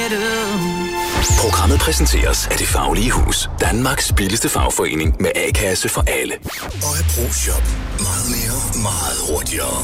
Programmet præsenteres af Det Faglige Hus. Danmarks billigste fagforening med A-kasse for alle. Og Pro-Shop. Meget mere, meget hurtigere.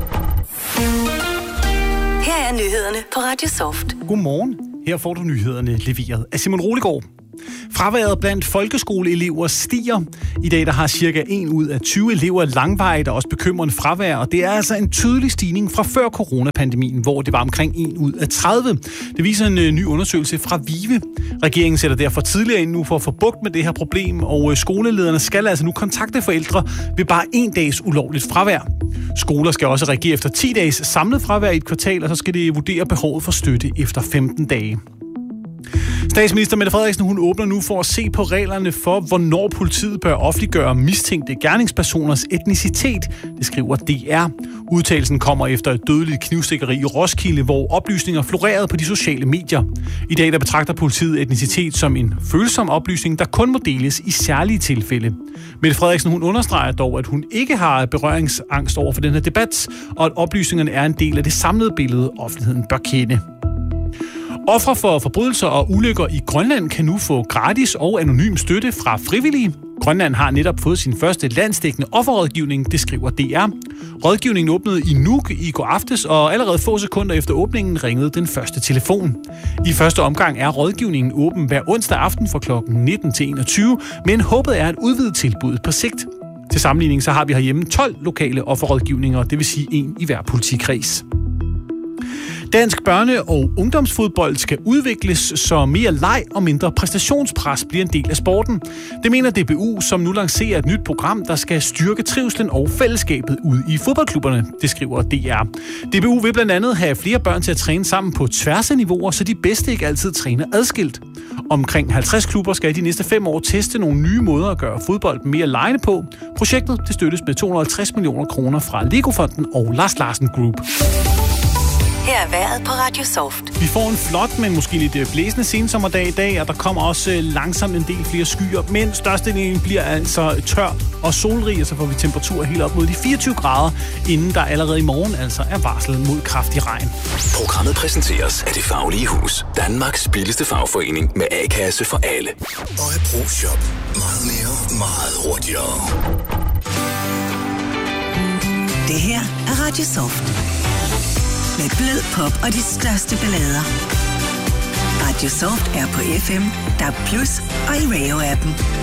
Her er nyhederne på Radio Soft. Godmorgen. Her får du nyhederne leveret af Simon Roligård. Fraværet blandt folkeskoleelever stiger. I dag der har cirka 1 ud af 20 elever langvarigt og også bekymrende fravær, og det er altså en tydelig stigning fra før coronapandemien, hvor det var omkring 1 ud af 30. Det viser en ny undersøgelse fra VIVE. Regeringen sætter derfor tidligere ind nu for at få bugt med det her problem, og skolelederne skal altså nu kontakte forældre ved bare 1 dags ulovligt fravær. Skoler skal også reagere efter 10 dages samlet fravær i et kvartal, og så skal det vurdere behovet for støtte efter 15 dage. Statsminister Mette Frederiksen hun åbner nu for at se på reglerne for, hvornår politiet bør offentliggøre mistænkte gerningspersoners etnicitet, det skriver DR. Udtalelsen kommer efter et dødeligt knivstikkeri i Roskilde, hvor oplysninger florerede på de sociale medier. I dag der betragter politiet etnicitet som en følsom oplysning, der kun må deles i særlige tilfælde. Mette Frederiksen hun understreger dog, at hun ikke har berøringsangst over for den her debat, og at oplysningerne er en del af det samlede billede, offentligheden bør kende. Ofre for forbrydelser og ulykker i Grønland kan nu få gratis og anonym støtte fra frivillige. Grønland har netop fået sin første landsdækkende offerrådgivning, det skriver DR. Rådgivningen åbnede i Nuuk i går aftes, og allerede få sekunder efter åbningen ringede den første telefon. I første omgang er rådgivningen åben hver onsdag aften fra kl. 19 til 21, men håbet er at udvide tilbuddet på sigt. Til sammenligning så har vi herhjemme 12 lokale offerrådgivninger, det vil sige 1 i hver politikreds. Dansk børne- og ungdomsfodbold skal udvikles, så mere leg og mindre præstationspres bliver en del af sporten. Det mener DBU, som nu lancerer et nyt program, der skal styrke trivslen og fællesskabet ude i fodboldklubberne, det skriver DR. DBU vil blandt andet have flere børn til at træne sammen på tværs af niveauer, så de bedste ikke altid træner adskilt. Omkring 50 klubber skal de næste 5 år teste nogle nye måder at gøre fodbold mere legende på. Projektet det støttes med 250 millioner kroner fra Lego-fonden og Lars Larsen Group. Her er vejret på Radio Soft. Vi får en flot, men måske lidt blæsende sensommerdag i dag, og der kommer også langsomt en del flere skyer, men størstedelen bliver altså tør og solrig, og så får vi temperaturer helt op mod de 24 grader, inden der allerede i morgen altså er varslet mod kraftig regn. Programmet præsenteres af Det Faglige Hus. Danmarks billigste fagforening med A-kasse for alle. Og Pro-Shop. Meget mere, meget hurtigere. Det her er Radio Soft. Med blød pop og de største ballader. Radio Soft er på FM, DAB+ og i Radio-appen.